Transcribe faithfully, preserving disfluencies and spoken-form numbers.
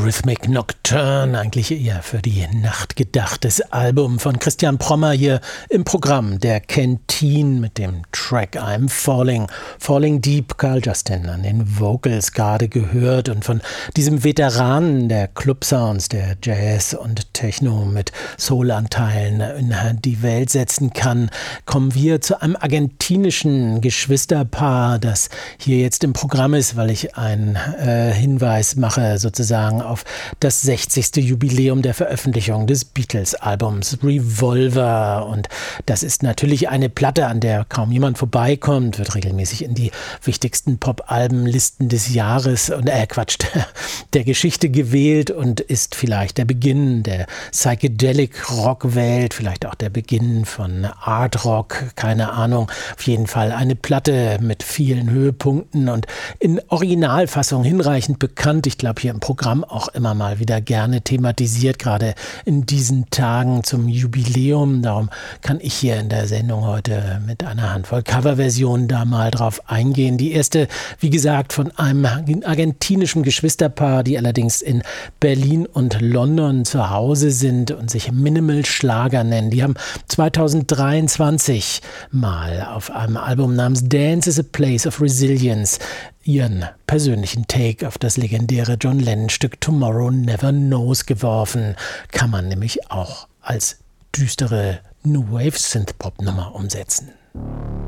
Rhythmic Nocturne, eigentlich eher für die Nacht gedachtes Album von Christian Prommer hier im Programm der Canteen mit dem Track I'm Falling. Falling Deep, Carl Justin an den Vocals gerade gehört, und von diesem Veteranen der Club-Sounds, der Jazz und Techno mit Soul-Anteilen in die Welt setzen kann, kommen wir zu einem argentinischen Geschwisterpaar, das hier jetzt im Programm ist, weil ich einen äh, Hinweis mache sozusagen auf das sechzigste Jubiläum der Veröffentlichung des Beatles-Albums Revolver. Und das ist natürlich eine Platte, an der kaum jemand vorbeikommt, wird regelmäßig in die wichtigsten Pop-Alben-Listen des Jahres und äh, Quatsch, der, der Geschichte gewählt und ist vielleicht der Beginn der Psychedelic-Rock-Welt, vielleicht auch der Beginn von Art-Rock, keine Ahnung. Auf jeden Fall eine Platte mit vielen Höhepunkten und in Originalfassung hinreichend bekannt. Ich glaube, hier im Programm auch immer mal wieder gerne thematisiert, gerade in diesen Tagen zum Jubiläum. Darum kann ich hier in der Sendung heute mit einer Handvoll Coverversionen da mal drauf eingehen. Die erste, wie gesagt, von einem argentinischen Geschwisterpaar, die allerdings in Berlin und London zu Hause sind und sich Minimal Schlager nennen. Die haben zweitausenddreiundzwanzig mal auf einem Album namens Dance is a Place of Resilience ihren persönlichen Take auf das legendäre John Lennon-Stück Tomorrow Never Knows geworfen. Kann man nämlich auch als düstere New Wave Synthpop-Nummer umsetzen.